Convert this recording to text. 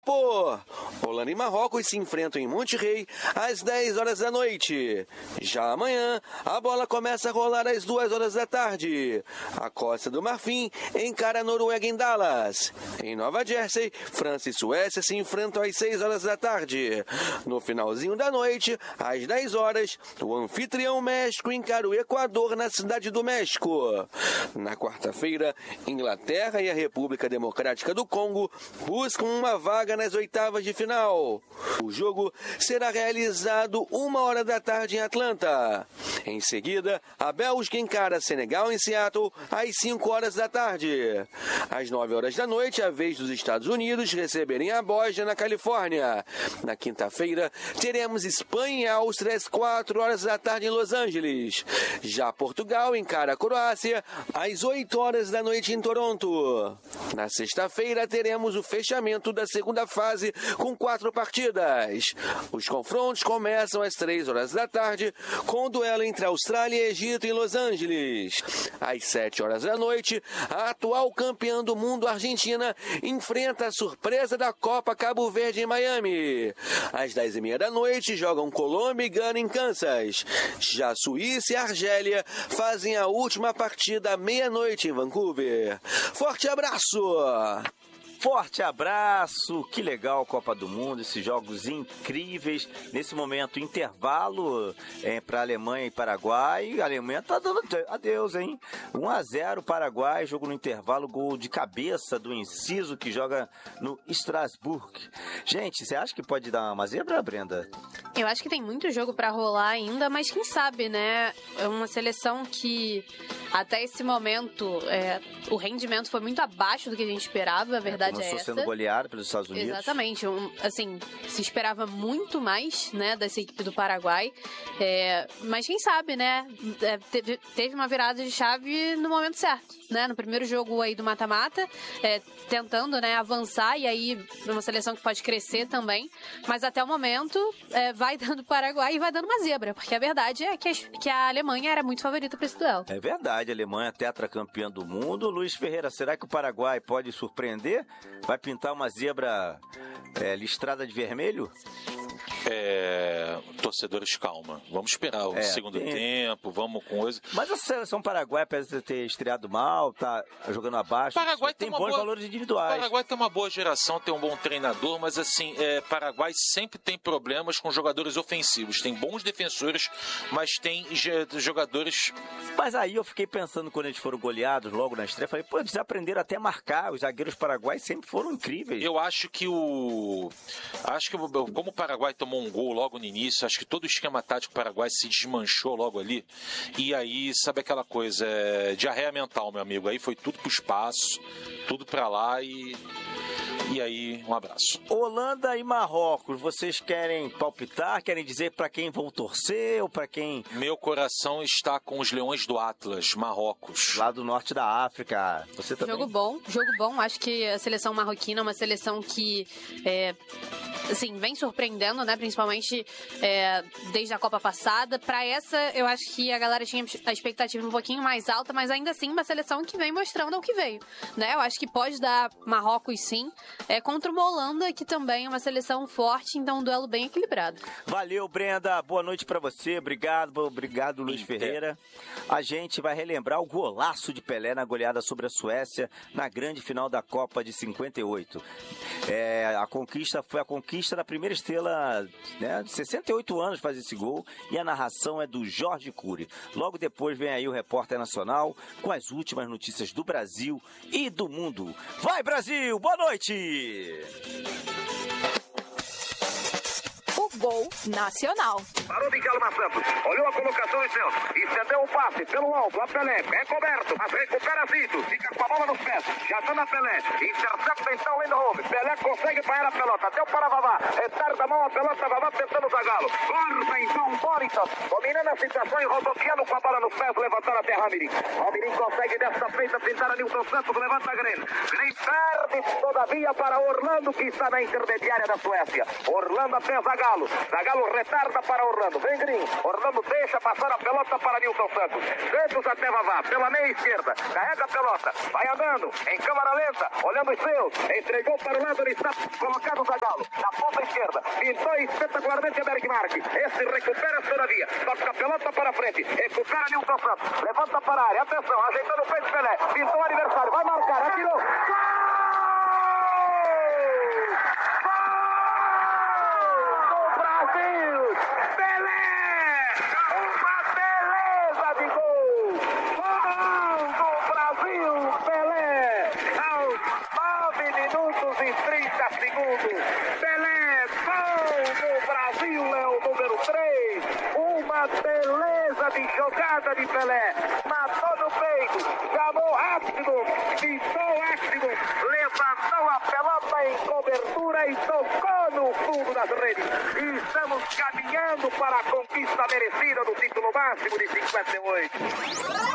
Pô, Holanda e Marrocos se enfrentam em Monterrey às 10 horas da noite. Já amanhã, a bola começa a rolar às 2 horas da tarde. A Costa do Marfim encara a Noruega em Dallas. Em Nova Jersey, França e Suécia se enfrentam às 6 horas da tarde. No finalzinho da noite, às 10 horas, o anfitrião México encara o Equador na Cidade do México. Na quarta-feira, Inglaterra e a República Democrática do Congo buscam uma vaga nas oitavas de final. O jogo será realizado 1 da tarde em Atlanta. Em seguida, a Bélgica encara Senegal em Seattle às 5 horas da tarde. Às 9 horas da noite, a vez dos Estados Unidos receberem a Bósnia na Califórnia. Na quinta-feira, teremos Espanha e Áustria às 4 horas da tarde em Los Angeles. Já Portugal encara a Croácia às 8 horas da noite em Toronto. Na sexta-feira, teremos o fechamento da segunda fase com 4 partidas. Os confrontos começam às 3 horas da tarde com o duelo entre Austrália e Egito em Los Angeles. Às 7 horas da noite, a atual campeã do mundo, Argentina, enfrenta a surpresa da Copa Cabo Verde em Miami. Às 10h30 da noite, jogam Colômbia e Gana em Kansas. Já Suíça e Argélia fazem a última partida à meia-noite em Vancouver. Forte abraço! Forte abraço, que legal Copa do Mundo, esses jogos incríveis. Nesse momento, intervalo para Alemanha e Paraguai. A Alemanha tá dando adeus, hein? 1-0 Paraguai, jogo no intervalo, gol de cabeça do Enciso, que joga no Strasbourg. Gente, você acha que pode dar uma zebra, Brenda? Eu acho que tem muito jogo para rolar ainda, mas quem sabe, né? É uma seleção que até esse momento o rendimento foi muito abaixo do que a gente esperava, a verdade começou sendo goleado pelos Estados Unidos. Exatamente. Assim, se esperava muito mais, né, dessa equipe do Paraguai. Mas quem sabe, né? Teve uma virada de chave no momento certo, né? No primeiro jogo aí do mata-mata, tentando, né, avançar, e aí uma seleção que pode crescer também. Mas até o momento, vai dando Paraguai e vai dando uma zebra, porque a verdade é que a Alemanha era muito favorita para esse duelo. É verdade, a Alemanha é tetracampeã do mundo. Luiz Ferreira, será que o Paraguai pode surpreender? Vai pintar uma zebra listrada de vermelho? Torcedores, calma. Vamos esperar o segundo tempo, vamos com coisa. Mas a seleção paraguaia, apesar de ter estreado mal, tá jogando abaixo, Paraguai tem bons valores individuais. O Paraguai tem uma boa geração, tem um bom treinador, mas assim, Paraguai sempre tem problemas com jogadores ofensivos. Tem bons defensores, mas tem jogadores... Mas aí eu fiquei pensando, quando eles foram goleados logo na estreia, falei, eles aprenderam até a marcar. Os zagueiros paraguaios sempre foram incríveis. Eu acho que como o Paraguai tomou um gol logo no início, acho que todo o esquema tático paraguai se desmanchou logo ali. E aí, sabe aquela coisa, diarreia mental, meu amigo. Aí foi tudo pro espaço, tudo pra lá e aí, um abraço. Holanda e Marrocos, vocês querem palpitar? Querem dizer pra quem vão torcer ou pra quem... Meu coração está com os Leões do Atlas, Marrocos. Lá do norte da África. Você também? Jogo bom. Acho que a seleção marroquina é uma seleção que... assim, vem surpreendendo, né? Principalmente desde a Copa passada. Pra essa, eu acho que a galera tinha a expectativa um pouquinho mais alta, mas ainda assim uma seleção que vem mostrando o que veio, né? Eu acho que pode dar Marrocos, sim, contra uma Holanda, que também é uma seleção forte, então um duelo bem equilibrado. Valeu, Brenda. Boa noite pra você. Obrigado, Luiz Ferreira. A gente vai relembrar o golaço de Pelé na goleada sobre a Suécia na grande final da Copa de 58. A conquista foi a conquista da primeira estrela, né, de 68 anos faz esse gol, e a narração é do Jorge Cury. Logo depois vem aí o Repórter Nacional com as últimas notícias do Brasil e do mundo. Vai, Brasil! Boa noite! Gol Nacional. Parou de Calma Santos, olhou a colocação do centro, estendeu o passe pelo alto, a Pelé, é coberto, mas recupera Zito, fica com a bola nos pés, já está na Pelé, intercepta então Lindholm, Pelé consegue parar a pelota, deu para Vavá, retarda a mão a pelota, Vavá tentando o Zagallo, corta então Borisov, dominando a situação e rodopiando com a bola nos pés, levantar até Ramirim consegue desta feita pintar a Nilton Santos, levanta Gren perde todavia para Orlando, que está na intermediária da Suécia, Orlando até Zagallo Galo retarda para Orlando. Vem Green. Orlando deixa passar a pelota para Nilson Santos. Santos até Vavá, pela meia esquerda. Carrega a pelota. Vai andando. Em câmara lenta. Olhando os seus. Entregou para o lado. Ele está colocado o Zagallo. Na ponta esquerda. Pintou espetacularmente a Bergmark. Esse recupera todavia. Toca a pelota para frente. Recupera Nilson Santos. Levanta para a área. Atenção. Ajeitando o peito Pelé. Pintou o adversário. Vai marcar. Atirou. Beleza de jogada de Pelé, matou no peito, chamou ácido, pisou ácido, levantou a pelota em cobertura e tocou no fundo das redes. E estamos caminhando para a conquista merecida do título máximo de 58.